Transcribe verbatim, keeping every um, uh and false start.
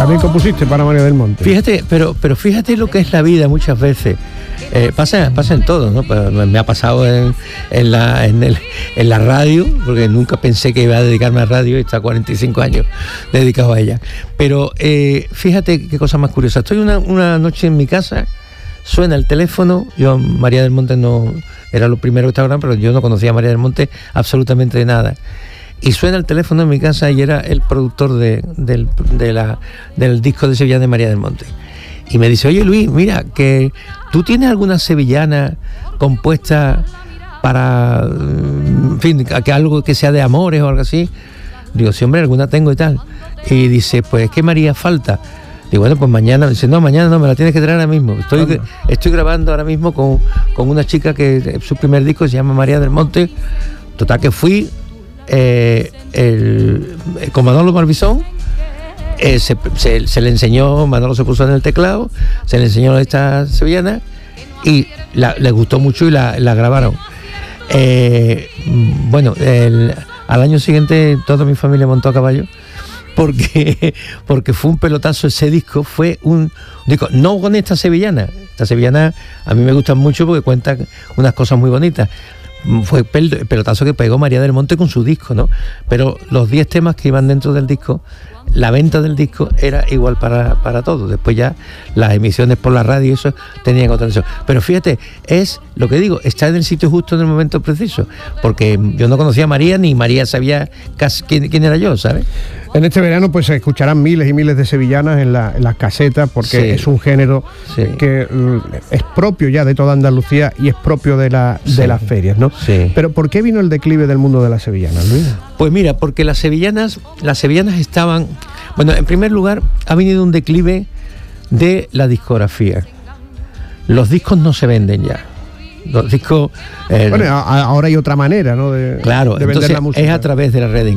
También compusiste para María del Monte. Fíjate, pero, pero fíjate lo que es la vida muchas veces. Eh, pasa, pasa en todo, ¿no? Pero me ha pasado en, en, la, en, el, en la radio, porque nunca pensé que iba a dedicarme a radio, y está cuarenta y cinco años dedicado a ella. Pero eh, fíjate qué cosa más curiosa. Estoy una, una noche en mi casa, suena el teléfono, yo María del Monte no era lo primero que estaba hablando, pero yo no conocía a María del Monte absolutamente de nada. Y suena el teléfono en mi casa y era el productor de, del, de la, del disco de Sevillana de María del Monte. Y me dice, oye Luis, mira, que tú tienes alguna sevillana compuesta para, en fin, que algo que sea de amores o algo así. Digo, sí, hombre, alguna tengo y tal. Y dice, pues es que me haría falta. Digo, bueno, pues mañana. Dice, no, mañana no, me la tienes que traer ahora mismo. Estoy, estoy grabando ahora mismo con, con una chica que su primer disco se llama María del Monte. Total que fui eh, el, el, con Manolo Barbizón. Eh, se, se, se le enseñó, Manolo se puso en el teclado, se le enseñó esta sevillana y la, le gustó mucho y la, la grabaron. Eh, bueno, el, al año siguiente toda mi familia montó a caballo porque, porque fue un pelotazo ese disco, fue un disco, no con esta sevillana, esta sevillana a mí me gusta mucho porque cuenta unas cosas muy bonitas. Fue el pelotazo que pegó María del Monte con su disco, ¿no? Pero los diez temas que iban dentro del disco, la venta del disco era igual para, para todos. Después ya las emisiones por la radio y eso tenían otra cosa. Pero fíjate, es lo que digo, está en el sitio justo en el momento preciso. Porque yo no conocía a María, ni María sabía casi quién, quién era yo, ¿sabes? En este verano pues se escucharán miles y miles de sevillanas en, la, en las casetas, porque sí, es un género sí, que mm, es propio ya de toda Andalucía y es propio de, la, sí, de las ferias, ¿no? Sí. Pero ¿por qué vino el declive del mundo de las sevillanas, Luis? Pues mira, porque las sevillanas, las sevillanas estaban... Bueno, en primer lugar, ha venido un declive de la discografía. Los discos no se venden ya. Los discos... Eh, bueno, ahora hay otra manera, ¿no? De, claro, de vender entonces la música. Es a través de las redes.